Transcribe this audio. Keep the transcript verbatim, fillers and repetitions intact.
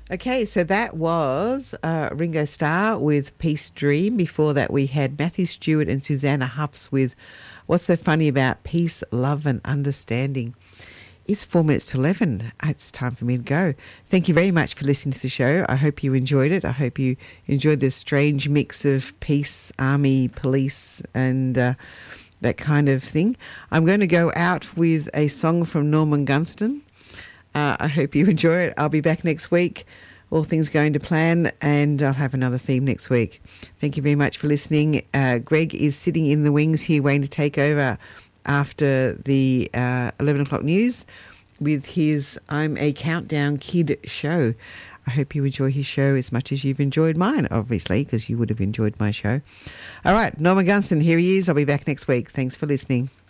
Okay, so that was uh, Ringo Starr with Peace Dream. Before that, we had Matthew Stewart and Susanna Huffs with What's So Funny About Peace, Love and Understanding. It's four minutes to eleven. It's time for me to go. Thank you very much for listening to the show. I hope you enjoyed it. I hope you enjoyed this strange mix of peace, army, police, and uh, that kind of thing. I'm going to go out with a song from Norman Gunston. Uh, I hope you enjoy it. I'll be back next week. All things going to plan, and I'll have another theme next week. Thank you very much for listening. Uh, Greg is sitting in the wings here waiting to take over after the uh, eleven o'clock news with his I'm a Countdown Kid show. I hope you enjoy his show as much as you've enjoyed mine, obviously, because you would have enjoyed my show. All right, Norman Gunston, here he is. I'll be back next week. Thanks for listening.